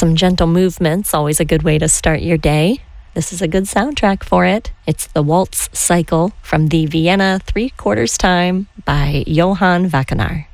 some gentle movements, always a good way to start your day. This is a good soundtrack for it. It's the Waltz Cycle from the Vienna 3/4 Time by Johann Wackenaar.